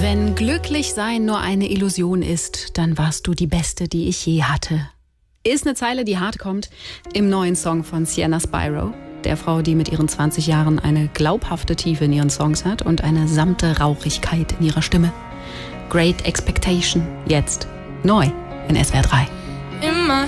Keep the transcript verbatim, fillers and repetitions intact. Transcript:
Wenn glücklich sein nur eine Illusion ist, dann warst du die Beste, die ich je hatte. Ist eine Zeile, die hart kommt im neuen Song von Sienna Spyro, der Frau, die mit ihren zwanzig Jahren eine glaubhafte Tiefe in ihren Songs hat und eine samte Rauchigkeit in ihrer Stimme. Great Expectation, jetzt neu in S W R drei. Immer